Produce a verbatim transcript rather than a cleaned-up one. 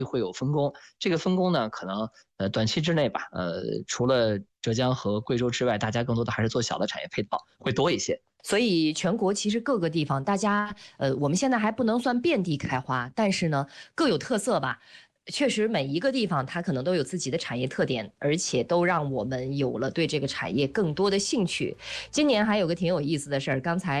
会有分工。这个分工呢，可能呃短期之内吧，呃，除了浙江和贵州之外，大家更多的还是做小的产业配套会多一些。 所以全国其实各个地方，大家呃，我们现在还不能算遍地开花，但是呢各有特色吧。确实每一个地方它可能都有自己的产业特点，而且都让我们有了对这个产业更多的兴趣。今年还有个挺有意思的事儿，刚才。